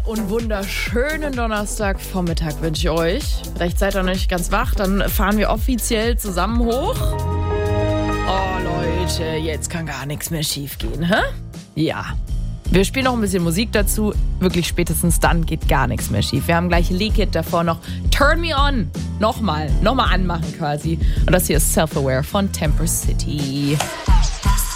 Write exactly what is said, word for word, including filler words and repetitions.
und wunderschönen Donnerstagvormittag wünsche ich euch. Vielleicht seid ihr noch nicht ganz wach, dann fahren wir offiziell zusammen hoch. Oh Leute, jetzt kann gar nichts mehr schief gehen, hä? Ja. Wir spielen noch ein bisschen Musik dazu. Wirklich spätestens dann geht gar nichts mehr schief. Wir haben gleich Leak It, davor noch Turn Me On. Nochmal, nochmal anmachen quasi. Und das hier ist Self-Aware von Temper City.